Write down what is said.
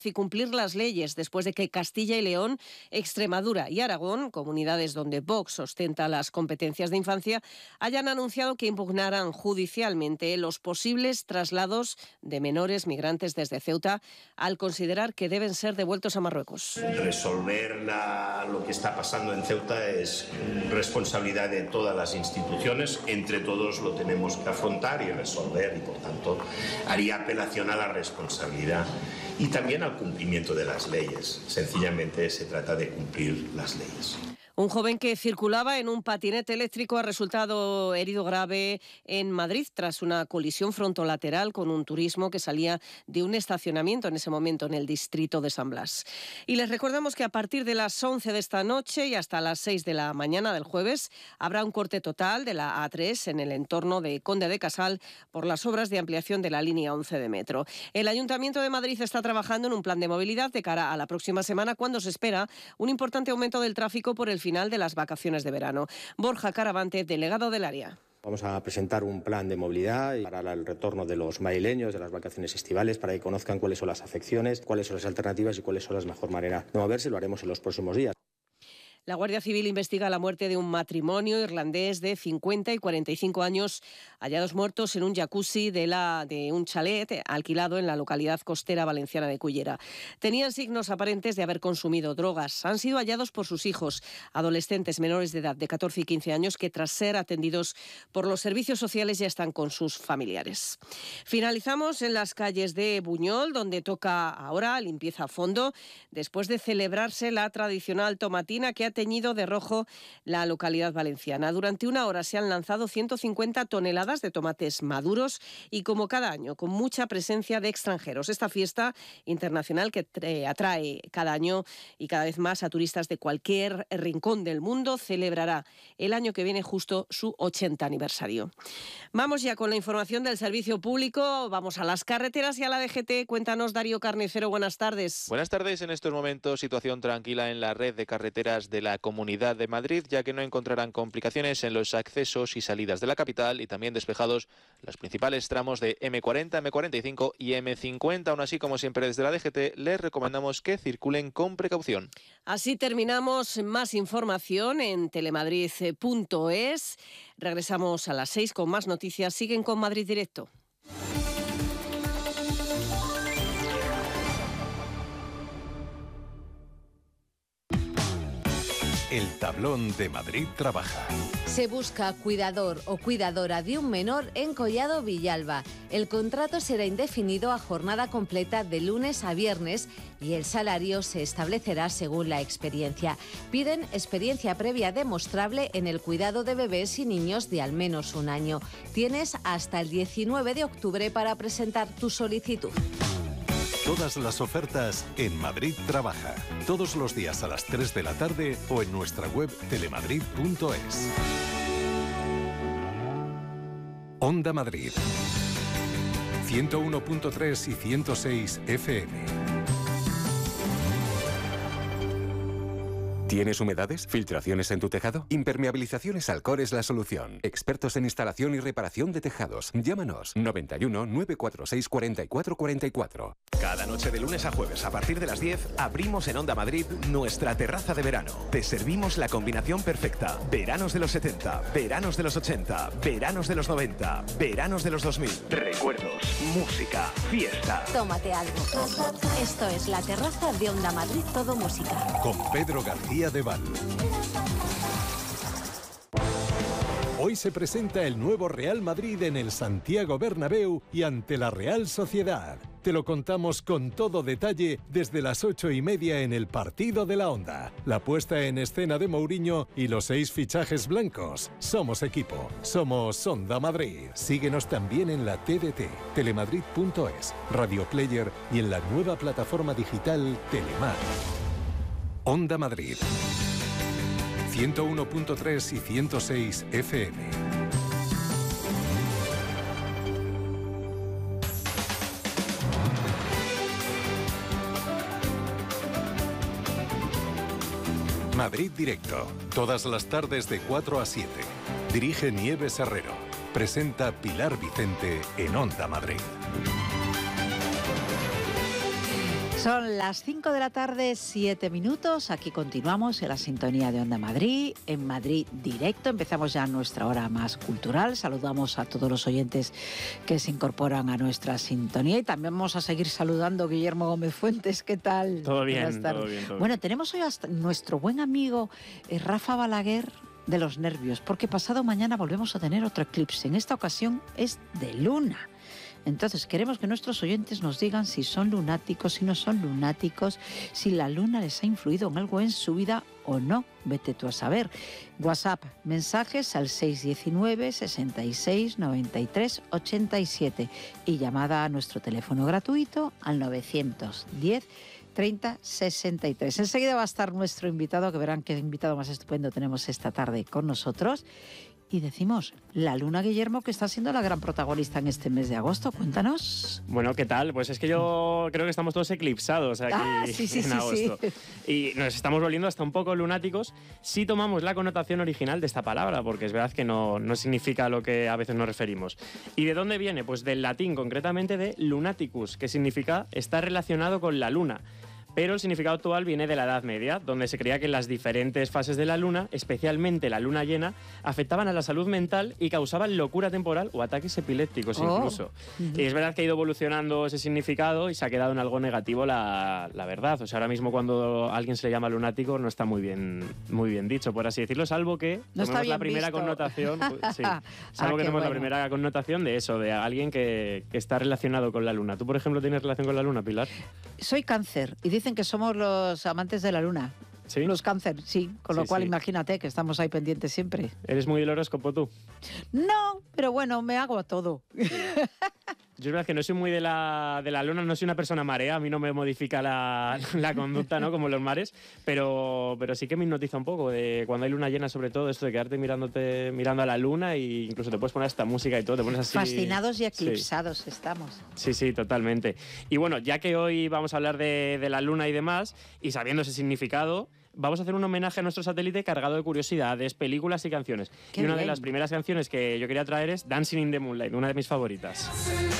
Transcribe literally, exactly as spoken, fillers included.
y cumplir las leyes después de que Castilla y León, Extremadura y Aragón, comunidades donde Vox ostenta las competencias de infancia, hayan anunciado que impugnarán judicialmente los posibles traslados de menores migrantes desde Ceuta al considerar que deben ser devueltos a Marruecos. Resolver la, lo que está pasando en Ceuta es responsabilidad de todas las instituciones, entre todos lo tenemos que afrontar y resolver, y por tanto haría apelación a la responsabilidad y también al cumplimiento de las leyes. Sencillamente se trata de cumplir las leyes. Un joven que circulaba en un patinete eléctrico ha resultado herido grave en Madrid tras una colisión frontolateral con un turismo que salía de un estacionamiento en ese momento en el distrito de San Blas. Y les recordamos que a partir de las once de esta noche y hasta las seis de la mañana del jueves habrá un corte total de la A tres en el entorno de Conde de Casal por las obras de ampliación de la línea once de metro. El Ayuntamiento de Madrid está trabajando en un plan de movilidad de cara a la próxima semana, cuando se espera un importante aumento del tráfico por el final de las vacaciones de verano. Borja Caravante, delegado del área. Vamos a presentar un plan de movilidad para el retorno de los madrileños de las vacaciones estivales, para que conozcan cuáles son las afecciones, cuáles son las alternativas y cuáles son las mejores maneras de moverse. Lo haremos en los próximos días. La Guardia Civil investiga la muerte de un matrimonio irlandés de cincuenta y cuarenta y cinco años, hallados muertos en un jacuzzi de, la, de un chalet alquilado en la localidad costera valenciana de Cullera. Tenían signos aparentes de haber consumido drogas. Han sido hallados por sus hijos, adolescentes menores de edad de catorce y quince años, que tras ser atendidos por los servicios sociales ya están con sus familiares. Finalizamos en las calles de Buñol, donde toca ahora limpieza a fondo, después de celebrarse la tradicional tomatina que ha teñido de rojo la localidad valenciana. Durante una hora se han lanzado ciento cincuenta toneladas de tomates maduros y, como cada año, con mucha presencia de extranjeros. Esta fiesta internacional que atrae cada año y cada vez más a turistas de cualquier rincón del mundo celebrará el año que viene justo su ochenta aniversario. Vamos ya con la información del servicio público. Vamos a las carreteras y a la D G T. Cuéntanos, Darío Carnicero, buenas tardes. Buenas tardes. En estos momentos, situación tranquila en la red de carreteras de la Comunidad de Madrid, ya que no encontrarán complicaciones en los accesos y salidas de la capital, y también despejados los principales tramos de eme cuarenta, eme cuarenta y cinco y eme cincuenta. Aún así, como siempre desde la D G T, les recomendamos que circulen con precaución. Así terminamos. Más información en telemadrid punto es. Regresamos a las seis con más noticias. Siguen con Madrid Directo. El tablón de Madrid trabaja. Se busca cuidador o cuidadora de un menor en Collado Villalba. El contrato será indefinido a jornada completa de lunes a viernes y el salario se establecerá según la experiencia. Piden experiencia previa demostrable en el cuidado de bebés y niños de al menos un año. Tienes hasta el diecinueve de octubre para presentar tu solicitud. Todas las ofertas en Madrid Trabaja. Todos los días a las tres de la tarde o en nuestra web telemadrid punto es. Onda Madrid. ciento uno punto tres y ciento seis efe eme. ¿Tienes humedades? ¿Filtraciones en tu tejado? Impermeabilizaciones Alcor es la solución. Expertos en instalación y reparación de tejados. Llámanos noventa y uno, nueve cuatro seis, cuarenta y cuatro cuarenta y cuatro. Cada noche de lunes a jueves a partir de las diez abrimos en Onda Madrid nuestra terraza de verano. Te servimos la combinación perfecta. Veranos de los setenta, veranos de los ochenta, veranos de los noventa, veranos de los dos mil. Recuerdos, música, fiesta. Tómate algo. Esto es la terraza de Onda Madrid Todo Música. Con Pedro García de Val. Hoy se presenta el nuevo Real Madrid en el Santiago Bernabéu y ante la Real Sociedad. Te lo contamos con todo detalle desde las ocho y media en el Partido de la Onda. La puesta en escena de Mourinho y los seis fichajes blancos. Somos equipo, somos Onda Madrid. Síguenos también en la T D T, telemadrid punto es, Radio Player y en la nueva plataforma digital Telemar. Onda Madrid. ciento uno punto tres y ciento seis efe eme. Madrid Directo. Todas las tardes de cuatro a siete. Dirige Nieves Herrero. Presenta Pilar Vicente en Onda Madrid. Son las cinco de la tarde, siete minutos. Aquí continuamos en la sintonía de Onda Madrid, en Madrid Directo. Empezamos ya nuestra hora más cultural. Saludamos a todos los oyentes que se incorporan a nuestra sintonía y también vamos a seguir saludando a Guillermo Gómez Fuentes. ¿Qué tal? Todo bien, todo bien, todo Bueno, bien. tenemos hoy a nuestro buen amigo eh, Rafa Balaguer de los nervios, porque pasado mañana volvemos a tener otro eclipse. En esta ocasión es de luna. Entonces, queremos que nuestros oyentes nos digan si son lunáticos, si no son lunáticos, si la luna les ha influido en algo en su vida o no. Vete tú a saber. WhatsApp, mensajes al seis uno nueve, sesenta y seis, noventa y tres, ochenta y siete y llamada a nuestro teléfono gratuito al novecientos diez, treinta, sesenta y tres. Enseguida va a estar nuestro invitado, que verán qué invitado más estupendo tenemos esta tarde con nosotros. Y decimos, la luna, Guillermo, que está siendo la gran protagonista en este mes de agosto. Cuéntanos. Bueno, ¿qué tal? Pues es que yo creo que estamos todos eclipsados aquí ah, sí, sí, en sí, agosto. Sí. Y nos estamos volviendo hasta un poco lunáticos si tomamos la connotación original de esta palabra, porque es verdad que no, no significa lo que a veces nos referimos. ¿Y de dónde viene? Pues del latín, concretamente de lunaticus, que significa estar relacionado con la luna. Pero el significado actual viene de la Edad Media, donde se creía que las diferentes fases de la luna, especialmente la luna llena, afectaban a la salud mental y causaban locura temporal o ataques epilépticos oh. incluso. Uh-huh. Y es verdad que ha ido evolucionando ese significado y se ha quedado en algo negativo la, la verdad. O sea, ahora mismo cuando a alguien se le llama lunático no está muy bien, muy bien dicho, por así decirlo, salvo que no tomemos la primera visto. connotación. Pues, sí, salvo ah, que tomemos bueno. la primera connotación de eso, de alguien que, que está relacionado con la luna. ¿Tú, por ejemplo, tienes relación con la luna, Pilar? Soy Cáncer y dicen que somos los amantes de la luna. ¿Sí? Los Cáncer, sí. Con lo sí, cual, sí. imagínate que estamos ahí pendientes siempre. ¿Eres muy del horóscopo tú? No, pero bueno, me hago a todo. Sí. Yo es verdad que no soy muy de la, de la luna, no soy una persona marea, a mí no me modifica la, la conducta, ¿no? Como los mares, pero, pero sí que me hipnotiza un poco de cuando hay luna llena, sobre todo esto de quedarte mirándote, mirando a la luna e incluso te puedes poner esta música y todo, te pones así... Fascinados y eclipsados sí. estamos. Sí, sí, totalmente. Y bueno, ya que hoy vamos a hablar de, de la luna y demás, y sabiendo ese significado, vamos a hacer un homenaje a nuestro satélite cargado de curiosidades, películas y canciones. Qué y una bien. de las primeras canciones que yo quería traer es Dancing in the Moonlight, una de mis favoritas.